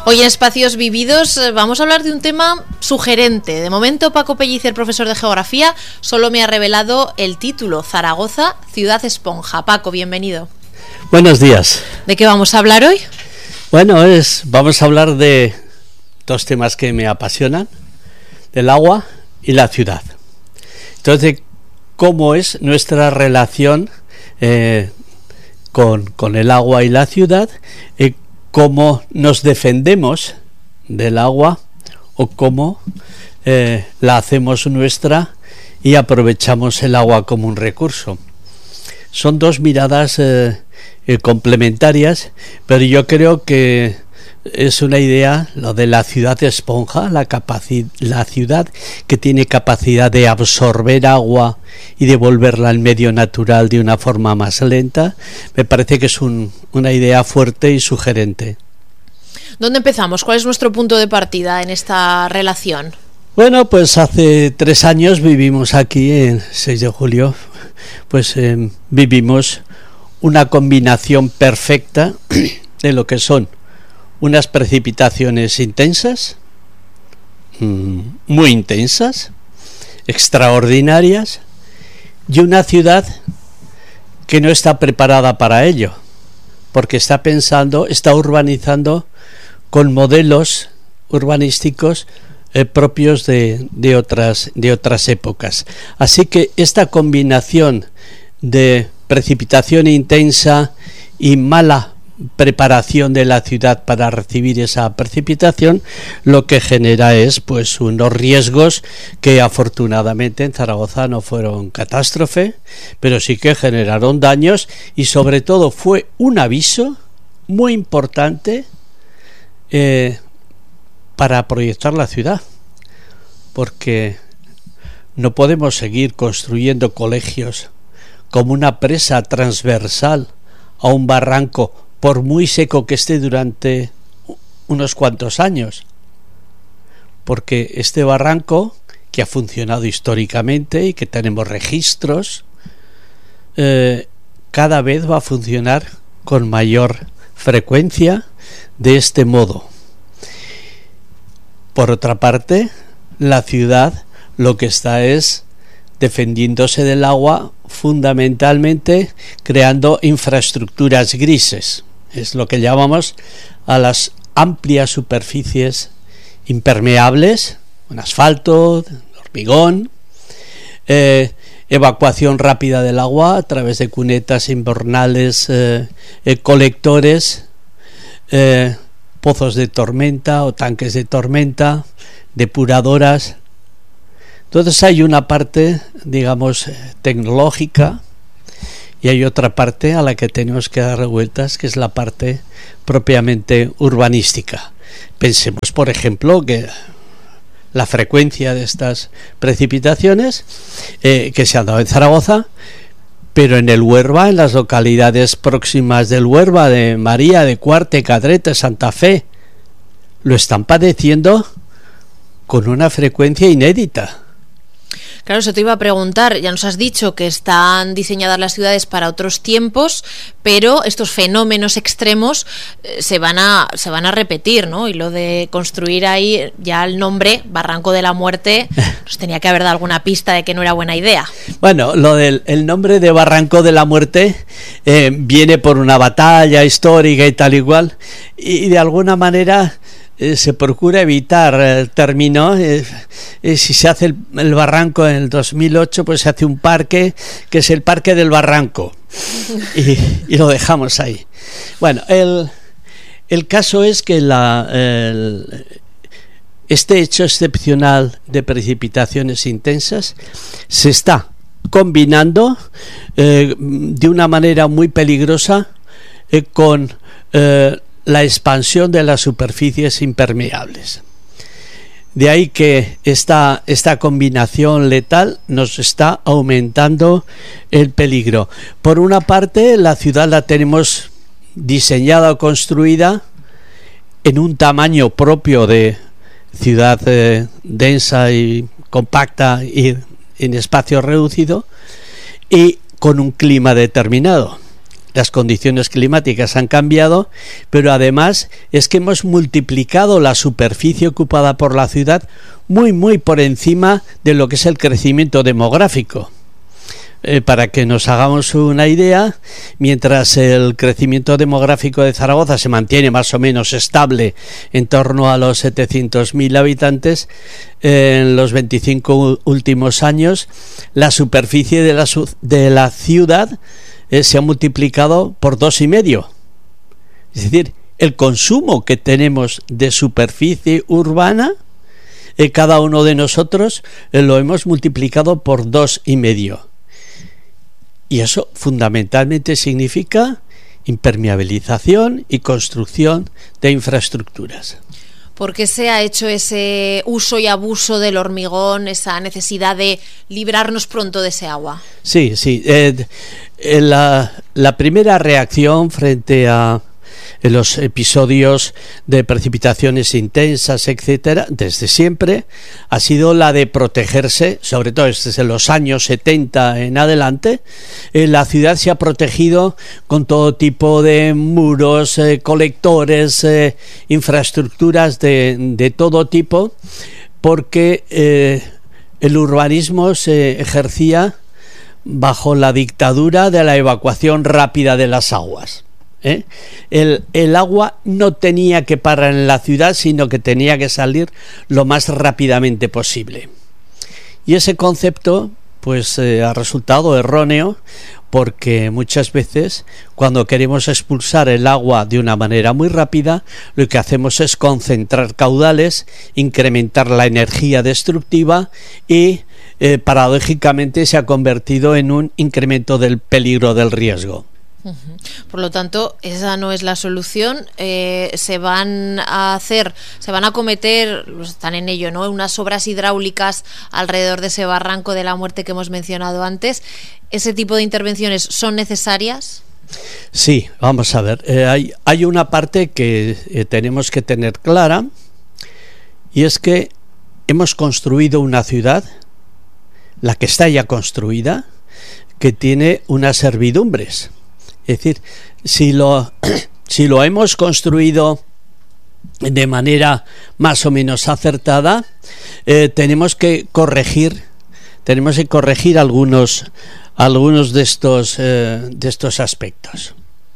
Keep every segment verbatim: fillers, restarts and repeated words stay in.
Hoy en Espacios Vividos vamos a hablar de un tema sugerente. De momento, Paco Pellicer, profesor de Geografía, solo me ha revelado el título: Zaragoza, ciudad esponja. Paco, bienvenido. Buenos días. ¿De qué vamos a hablar hoy? Bueno, es, vamos a hablar de dos temas que me apasionan: del agua y la ciudad. Entonces, ¿cómo es nuestra relación eh, con, con el agua y la ciudad? Eh, ¿Cómo nos defendemos del agua o cómo eh, la hacemos nuestra y aprovechamos el agua como un recurso? Son dos miradas eh, eh, complementarias, pero yo creo que es una idea, lo de la ciudad esponja, la, capaci- la ciudad que tiene capacidad de absorber agua y devolverla al medio natural de una forma más lenta. Me parece que es un, una idea fuerte y sugerente. ¿Dónde empezamos? ¿Cuál es nuestro punto de partida en esta relación? Bueno, pues hace tres años vivimos aquí en seis de julio, pues eh, vivimos una combinación perfecta de lo que son unas precipitaciones intensas, muy intensas, extraordinarias, y una ciudad que no está preparada para ello, porque está pensando, está urbanizando con modelos urbanísticos eh, propios de, de otras, de otras épocas. Así que esta combinación de precipitación intensa y mala preparación de la ciudad para recibir esa precipitación, lo que genera es pues unos riesgos que afortunadamente en Zaragoza no fueron catástrofe, pero sí que generaron daños, y sobre todo fue un aviso muy importante eh, para proyectar la ciudad, porque no podemos seguir construyendo colegios como una presa transversal a un barranco, por muy seco que esté durante unos cuantos años, porque este barranco, que ha funcionado históricamente y que tenemos registros, eh, cada vez va a funcionar con mayor frecuencia de este modo. Por otra parte, la ciudad lo que está es defendiéndose del agua, fundamentalmente creando infraestructuras grises. Es lo que llamamos a las amplias superficies impermeables, con asfalto, hormigón, eh, evacuación rápida del agua a través de cunetas invernales, eh, eh, colectores, eh, pozos de tormenta o tanques de tormenta, depuradoras. Entonces hay una parte, digamos, tecnológica, y hay otra parte a la que tenemos que dar vueltas, que es la parte propiamente urbanística. Pensemos, por ejemplo, que la frecuencia de estas precipitaciones eh, que se han dado en Zaragoza, pero en el Huerva, en las localidades próximas del Huerva, de María, de Cuarte, Cadrete, Santa Fe, lo están padeciendo con una frecuencia inédita. Claro, eso te iba a preguntar. Ya nos has dicho que están diseñadas las ciudades para otros tiempos, pero estos fenómenos extremos eh, se van a se van a repetir, ¿no? Y lo de construir ahí, ya el nombre Barranco de la Muerte, nos tenía que haber dado alguna pista de que no era buena idea. Bueno, lo del el nombre de Barranco de la Muerte eh, viene por una batalla histórica y tal igual, y de alguna manera Eh, se procura evitar el término. Eh, eh, si se hace el, el barranco en el dos mil ocho, pues se hace un parque que es el Parque del Barranco, y, y lo dejamos ahí. Bueno, el, el caso es que la, el, este hecho excepcional de precipitaciones intensas se está combinando eh, de una manera muy peligrosa eh, con eh, la expansión de las superficies impermeables. De ahí que esta, esta combinación letal nos está aumentando el peligro. Por una parte, la ciudad la tenemos diseñada o construida en un tamaño propio de ciudad eh, densa y compacta y en espacio reducido, y con un clima determinado. las condiciones climáticas han cambiado, pero además es que hemos multiplicado la superficie ocupada por la ciudad muy muy por encima de lo que es el crecimiento demográfico. Eh, para que nos hagamos una idea, mientras el crecimiento demográfico de Zaragoza se mantiene más o menos estable en torno a los setecientos mil habitantes, eh, en los veinticinco últimos años la superficie de la, de la ciudad eh, se ha multiplicado por dos y medio. Es decir, el consumo que tenemos de superficie urbana, eh, cada uno de nosotros eh, lo hemos multiplicado por dos y medio. Y eso fundamentalmente significa impermeabilización y construcción de infraestructuras. ¿Por qué se ha hecho ese uso y abuso del hormigón, esa necesidad de librarnos pronto de ese agua? Sí, sí. Eh, la, la primera reacción frente a los episodios de precipitaciones intensas, etcétera, desde siempre ha sido la de protegerse, sobre todo desde los años setenta en adelante. Eh, la ciudad se ha protegido con todo tipo de muros, eh, colectores, eh, infraestructuras de, de todo tipo, porque eh, el urbanismo se ejercía bajo la dictadura de la evacuación rápida de las aguas. ¿Eh? El, el agua no tenía que parar en la ciudad, sino que tenía que salir lo más rápidamente posible. Y ese concepto pues eh, ha resultado erróneo, porque muchas veces cuando queremos expulsar el agua de una manera muy rápida, lo que hacemos es concentrar caudales, incrementar la energía destructiva y eh, paradójicamente se ha convertido en un incremento del peligro del riesgo. Por lo tanto, esa no es la solución. Eh, se van a hacer, se van a cometer, están en ello, ¿no?, unas obras hidráulicas alrededor de ese barranco de la muerte que hemos mencionado antes. ¿Ese tipo de intervenciones son necesarias? Sí, vamos a ver. Eh, hay, hay una parte que eh, tenemos que tener clara, y es que hemos construido una ciudad, la que está ya construida, que tiene unas servidumbres. Es decir, si lo, si lo hemos construido de manera más o menos acertada, eh, tenemos que corregir, tenemos que corregir algunos, algunos de estos, eh, de estos aspectos.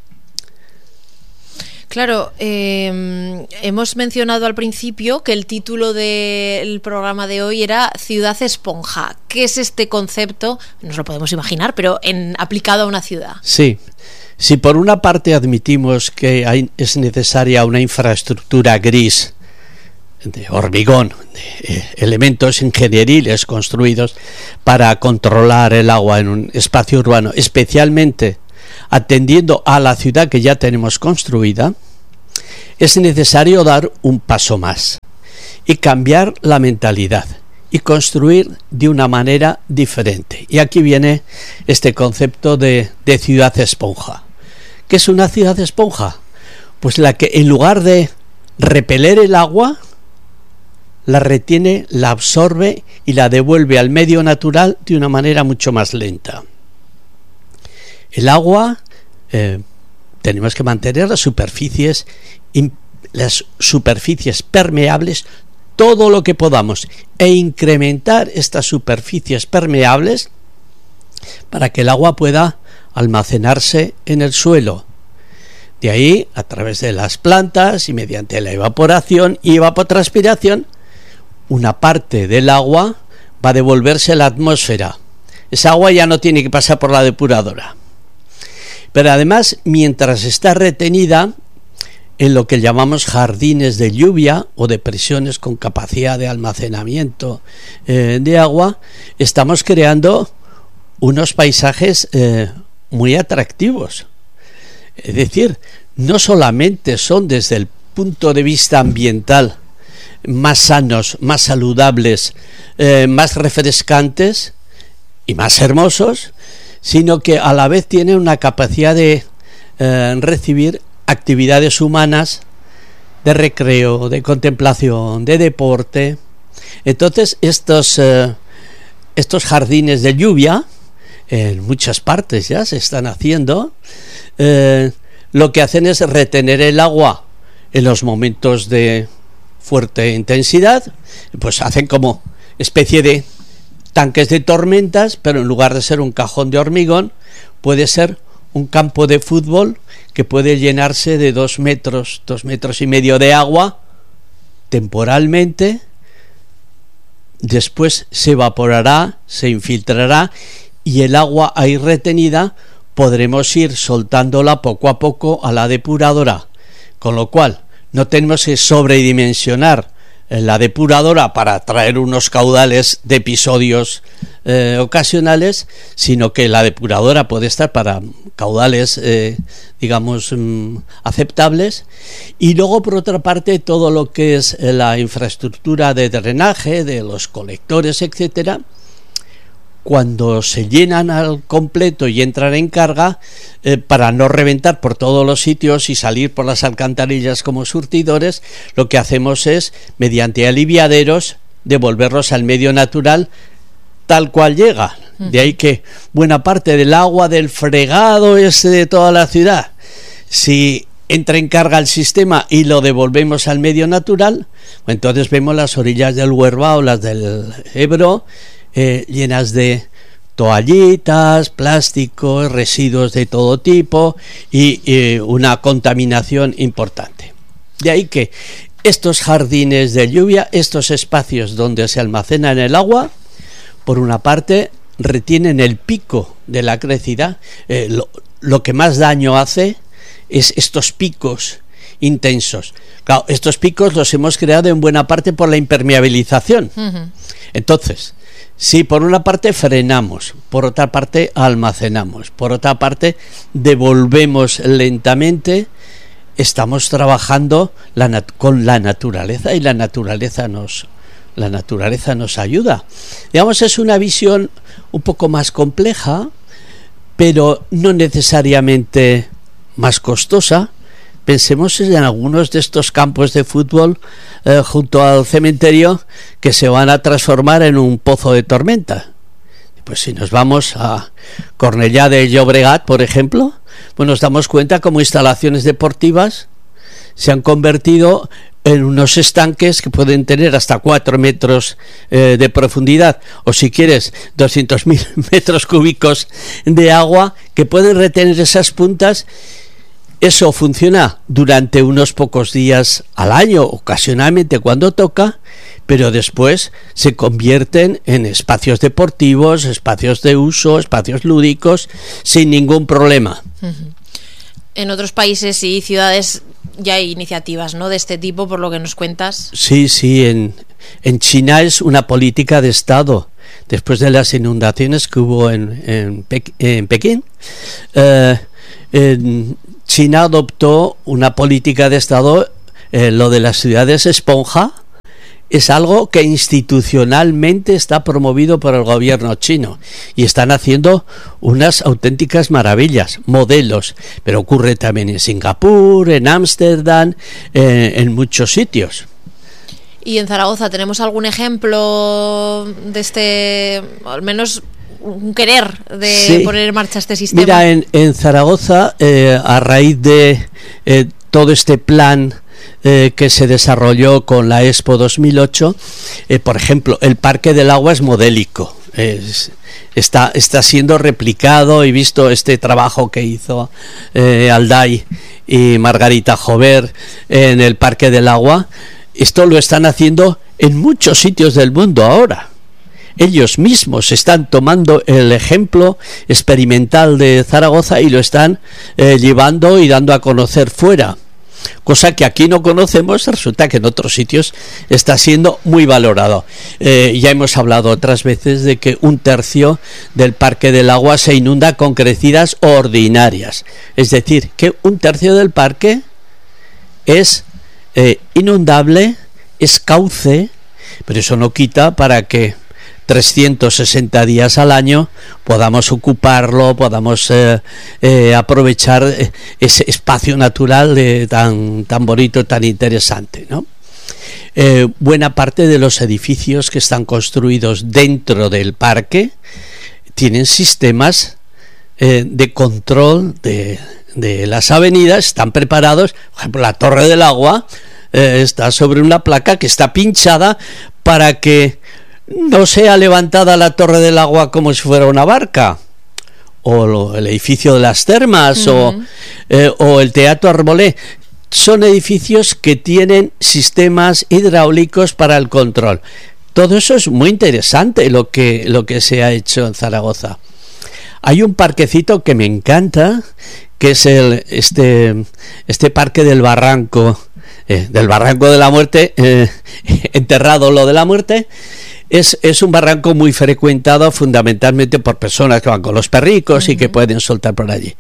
Claro, eh, hemos mencionado al principio que el título del programa de hoy era Ciudad Esponja. ¿Qué es este concepto? Nos lo podemos imaginar, pero en, aplicado a una ciudad. Sí, si por una parte admitimos que hay, es necesaria una infraestructura gris, de hormigón, de eh, elementos ingenieriles construidos para controlar el agua en un espacio urbano, especialmente atendiendo a la ciudad que ya tenemos construida, es necesario dar un paso más y cambiar la mentalidad y construir de una manera diferente. Y aquí viene este concepto de, de ciudad esponja. ¿Qué es una ciudad esponja? Pues la que en lugar de repeler el agua, la retiene, la absorbe y la devuelve al medio natural de una manera mucho más lenta. El agua, eh, tenemos que mantener las superficies, las superficies permeables todo lo que podamos e incrementar estas superficies permeables para que el agua pueda almacenarse en el suelo. De ahí, a través de las plantas y mediante la evaporación y evapotranspiración, una parte del agua va a devolverse a la atmósfera. Esa agua ya no tiene que pasar por la depuradora. Pero además, mientras está retenida en lo que llamamos jardines de lluvia o depresiones con capacidad de almacenamiento eh, de agua, estamos creando unos paisajes eh, muy atractivos. Es decir, no solamente son desde el punto de vista ambiental más sanos, más saludables, eh, más refrescantes y más hermosos, sino que a la vez tienen una capacidad de eh, recibir actividades humanas, de recreo, de contemplación, de deporte. Entonces estos, eh, estos jardines de lluvia, en muchas partes ya se están haciendo, eh, lo que hacen es retener el agua en los momentos de fuerte intensidad, pues hacen como especie de tanques de tormentas, pero en lugar de ser un cajón de hormigón, puede ser un campo de fútbol que puede llenarse de dos metros, dos metros y medio de agua temporalmente. Después se evaporará, se infiltrará y el agua ahí retenida podremos ir soltándola poco a poco a la depuradora, con lo cual no tenemos que sobredimensionar la depuradora para traer unos caudales de episodios eh, ocasionales, sino que la depuradora puede estar para caudales eh, digamos mm, aceptables. Y luego, por otra parte, todo lo que es la infraestructura de drenaje, de los colectores, etcétera, cuando se llenan al completo y entran en carga, eh, para no reventar por todos los sitios y salir por las alcantarillas como surtidores, lo que hacemos es, mediante aliviaderos, devolverlos al medio natural tal cual llega. De ahí que buena parte del agua del fregado ese de toda la ciudad, si entra en carga el sistema y lo devolvemos al medio natural, entonces vemos las orillas del Huerva o las del Ebro Eh, llenas de toallitas, plásticos, residuos de todo tipo y eh, una contaminación importante. De ahí que estos jardines de lluvia, estos espacios donde se almacena el agua, por una parte retienen el pico de la crecida. Eh, lo, lo que más daño hace es estos picos intensos. Claro, estos picos los hemos creado en buena parte por la impermeabilización. Uh-huh. Entonces, si por una parte frenamos, por otra parte almacenamos, por otra parte devolvemos lentamente, estamos trabajando la nat- con la naturaleza, y la naturaleza nos la naturaleza nos ayuda. Digamos, es una visión un poco más compleja, pero no necesariamente más costosa. Pensemos en algunos de estos campos de fútbol eh, junto al cementerio que se van a transformar en un pozo de tormenta. Pues si nos vamos a Cornellá de Llobregat, por ejemplo, pues nos damos cuenta como instalaciones deportivas se han convertido en unos estanques que pueden tener hasta cuatro metros eh, de profundidad, o si quieres doscientos mil metros cúbicos de agua que pueden retener esas puntas. Eso funciona durante unos pocos días al año, ocasionalmente cuando toca, pero después se convierten en espacios deportivos, espacios de uso, espacios lúdicos, sin ningún problema. Uh-huh. En otros países y ciudades ya hay iniciativas, ¿no?, de este tipo, por lo que nos cuentas. Sí, sí, en, en China es una política de Estado. Después de las inundaciones que hubo en, en, Pe- en Pekín, eh, en China adoptó una política de Estado, eh, lo de las ciudades esponja, es algo que institucionalmente está promovido por el gobierno chino y están haciendo unas auténticas maravillas, modelos, pero ocurre también en Singapur, en Ámsterdam, eh, en muchos sitios. ¿Y en Zaragoza tenemos algún ejemplo de este, al menos un querer de sí. poner en marcha este sistema? Mira, en, en Zaragoza, eh, a raíz de eh, todo este plan eh, que se desarrolló con la Expo dos mil ocho, eh, por ejemplo, el Parque del Agua es modélico. Es, está, está siendo replicado, y visto este trabajo que hizo eh, Alday y Margarita Jover en el Parque del Agua. Esto lo están haciendo en muchos sitios del mundo ahora. Ellos mismos están tomando el ejemplo experimental de Zaragoza y lo están eh, llevando y dando a conocer fuera, cosa que aquí no conocemos. Resulta que en otros sitios está siendo muy valorado. Eh, ya hemos hablado otras veces de que un tercio del Parque del Agua se inunda con crecidas ordinarias, es decir, que un tercio del parque es eh, inundable, es cauce, pero eso no quita para que trescientos sesenta días al año podamos ocuparlo, podamos eh, eh, aprovechar ese espacio natural de, tan, tan bonito, tan interesante, ¿no? Eh, buena parte de los edificios que están construidos dentro del parque tienen sistemas eh, de control de, de las avenidas están preparados. Por ejemplo, la Torre del Agua eh, está sobre una placa que está pinchada para que no sea levantada la Torre del Agua como si fuera una barca, o lo, el edificio de las termas, uh-huh. o, eh, o el Teatro Arbolé. Son edificios que tienen sistemas hidráulicos para el control. Todo eso es muy interesante, lo que, lo que se ha hecho en Zaragoza. Hay un parquecito que me encanta, que es el este, este parque del Barranco, eh, del Barranco de la Muerte, eh, enterrado lo de la muerte. Es, es un barranco muy frecuentado fundamentalmente por personas que van con los perricos uh-huh. y que pueden soltar por allí.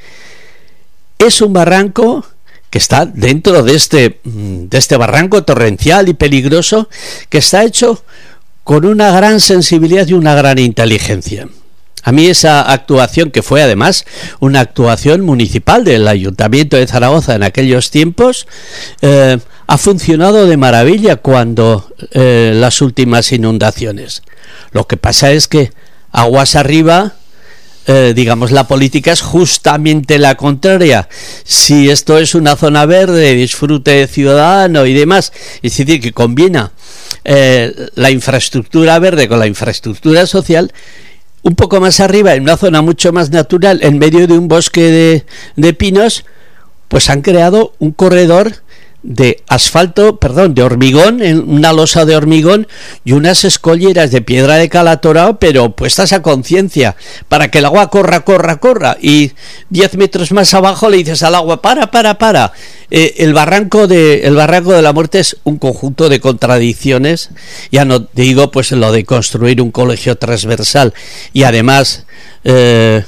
Es un barranco que está dentro de este, de este barranco torrencial y peligroso, que está hecho con una gran sensibilidad y una gran inteligencia. A mí esa actuación, que fue además una actuación municipal del Ayuntamiento de Zaragoza en aquellos tiempos, eh, ha funcionado de maravilla cuando eh, las últimas inundaciones. Lo que pasa es que aguas arriba, eh, digamos, la política es justamente la contraria. Si esto es una zona verde, disfrute ciudadano y demás, es decir, que combina eh, la infraestructura verde con la infraestructura social, un poco más arriba, en una zona mucho más natural, en medio de un bosque de, de pinos, pues han creado un corredor de asfalto, perdón, de hormigón, en una losa de hormigón y unas escolleras de piedra de calatorao, pero puestas a conciencia, para que el agua corra, corra, corra, y diez metros más abajo le dices al agua, para, para, para. Eh, el barranco de el barranco de la Muerte es un conjunto de contradicciones. Ya no digo pues lo de construir un colegio transversal y además eh,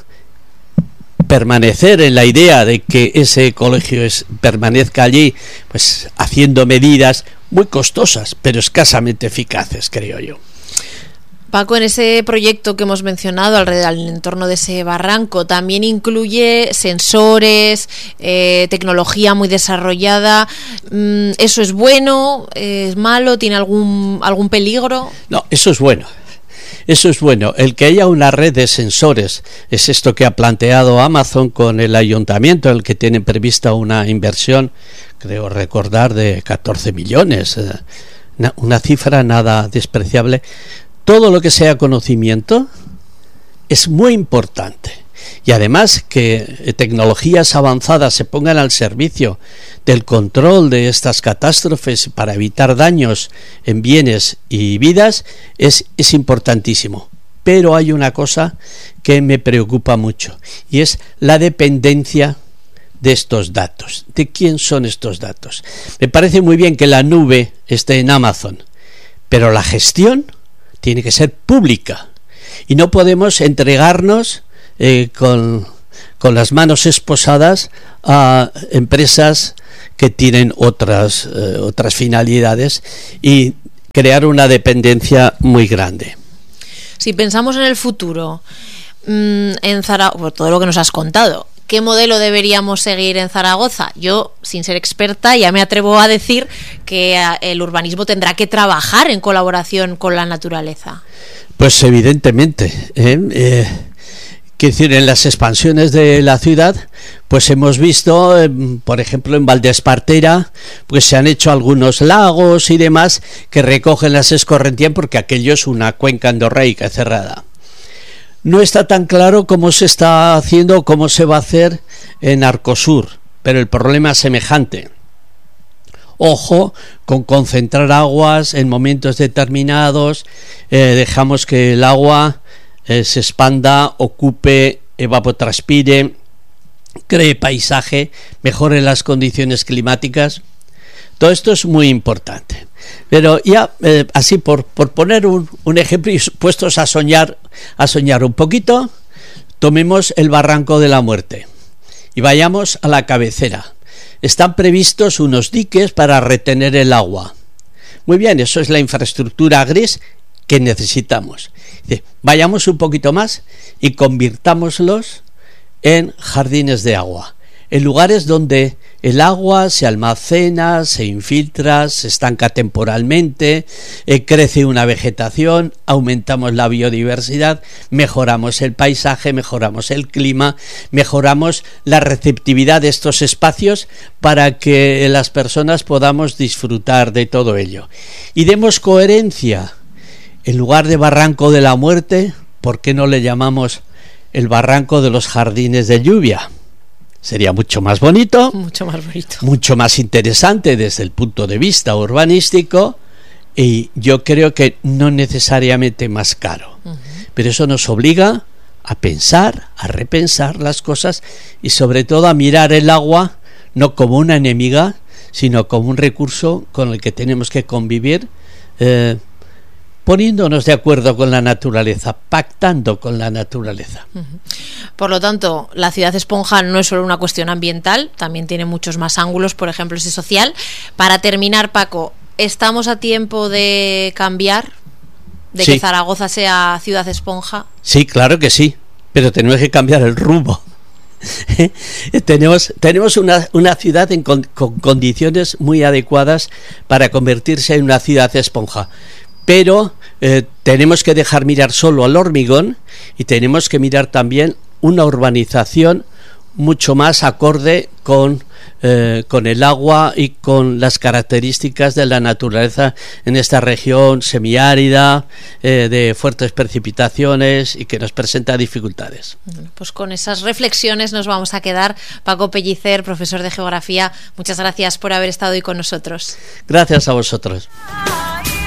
permanecer en la idea de que ese colegio es, permanezca allí, pues haciendo medidas muy costosas, pero escasamente eficaces, creo yo. Paco, en ese proyecto que hemos mencionado alrededor del entorno de ese barranco, también incluye sensores, eh, tecnología muy desarrollada. ¿Eso es bueno? ¿Es malo? ¿Tiene algún, algún peligro? No, eso es bueno. Eso es bueno. El que haya una red de sensores es esto que ha planteado Amazon con el ayuntamiento, en el que tienen prevista una inversión, creo recordar, de catorce millones, una, una cifra nada despreciable. Todo lo que sea conocimiento es muy importante. Y además que tecnologías avanzadas se pongan al servicio del control de estas catástrofes para evitar daños en bienes y vidas es, es importantísimo. Pero hay una cosa que me preocupa mucho, y es la dependencia de estos datos. ¿De quién son estos datos? Me parece muy bien que la nube esté en Amazon, pero la gestión tiene que ser pública y no podemos entregarnos eh, con, con las manos esposadas a empresas que tienen otras, eh, otras finalidades y crear una dependencia muy grande. Si pensamos en el futuro, mmm, en Zaragoza, por todo lo que nos has contado, ¿qué modelo deberíamos seguir en Zaragoza? Yo, sin ser experta, ya me atrevo a decir que el urbanismo tendrá que trabajar en colaboración con la naturaleza. Pues evidentemente, ¿eh? Eh, quiero decir, en las expansiones de la ciudad, pues hemos visto, eh, por ejemplo, en Valdespartera, pues se han hecho algunos lagos y demás que recogen las escorrentías, porque aquello es una cuenca endorreica cerrada. No está tan claro cómo se está haciendo, cómo se va a hacer en Arcosur, pero el problema es semejante. Ojo con concentrar aguas en momentos determinados, eh, dejamos que el agua eh, se expanda, ocupe, evapotranspire, cree paisaje, mejore las condiciones climáticas. Todo esto es muy importante. Pero ya eh, así por, por poner un, un ejemplo y puestos a soñar, a soñar un poquito, tomemos el Barranco de la Muerte y vayamos a la cabecera. Están previstos unos diques para retener el agua. Muy bien, eso es la infraestructura gris que necesitamos. Vayamos un poquito más y convirtámoslos en jardines de agua, en lugares donde el agua se almacena, se infiltra, se estanca temporalmente, eh, crece una vegetación, aumentamos la biodiversidad, mejoramos el paisaje, mejoramos el clima, mejoramos la receptividad de estos espacios para que las personas podamos disfrutar de todo ello. Y demos coherencia. En lugar de Barranco de la Muerte, ¿por qué no le llamamos el Barranco de los Jardines de Lluvia? Sería mucho más bonito, mucho más bonito, mucho más interesante desde el punto de vista urbanístico, y yo creo que no necesariamente más caro. Uh-huh. Pero eso nos obliga a pensar, a repensar las cosas y sobre todo a mirar el agua no como una enemiga, sino como un recurso con el que tenemos que convivir, eh, poniéndonos de acuerdo con la naturaleza, pactando con la naturaleza. Por lo tanto, la ciudad esponja no es solo una cuestión ambiental, también tiene muchos más ángulos, por ejemplo, ese social. Para terminar, Paco, ¿estamos a tiempo de cambiar? ¿De sí. que Zaragoza sea ciudad esponja? Sí, claro que sí, pero tenemos que cambiar el rumbo. tenemos tenemos una, una ciudad en con, con condiciones muy adecuadas para convertirse en una ciudad esponja. Pero eh, tenemos que dejar mirar solo al hormigón y tenemos que mirar también una urbanización mucho más acorde con, eh, con el agua y con las características de la naturaleza en esta región semiárida, eh, de fuertes precipitaciones y que nos presenta dificultades. Pues con esas reflexiones nos vamos a quedar. Paco Pellicer, profesor de Geografía, muchas gracias por haber estado hoy con nosotros. Gracias a vosotros.